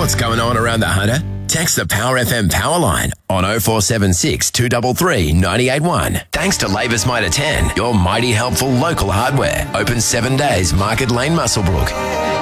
what's going on around the Hunter? Text the Power FM power line on 0476 233 981. Thanks to Labour's Mitre 10, your mighty helpful local hardware. Open 7 days, Market Lane, Muswellbrook.